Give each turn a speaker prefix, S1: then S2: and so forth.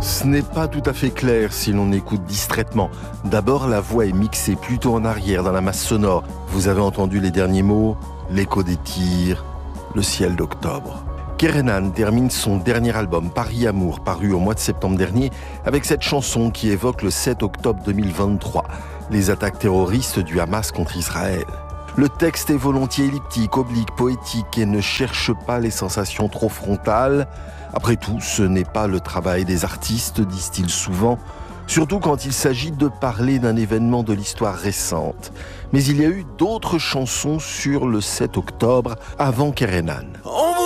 S1: Ce n'est pas tout à fait clair si l'on écoute distraitement. D'abord, la voix est mixée plutôt en arrière dans la masse sonore. Vous avez entendu les derniers mots, l'écho des tirs, le ciel d'octobre. Kerenan termine son dernier album, Paris Amour, paru au mois de septembre dernier, avec cette chanson qui évoque le 7 octobre 2023, les attaques terroristes du Hamas contre Israël. Le texte est volontiers elliptique, oblique, poétique et ne cherche pas les sensations trop frontales. Après tout, ce n'est pas le travail des artistes, disent-ils souvent, surtout quand il s'agit de parler d'un événement de l'histoire récente. Mais il y a eu d'autres chansons sur le 7 octobre avant Kerenan.